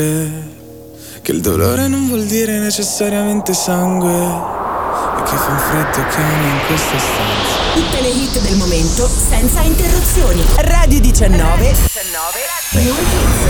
Che il dolore non vuol dire necessariamente sangue e che fa un freddo cane in questa stanza. Tutte le hit del momento senza interruzioni. Radio 19 New Hits.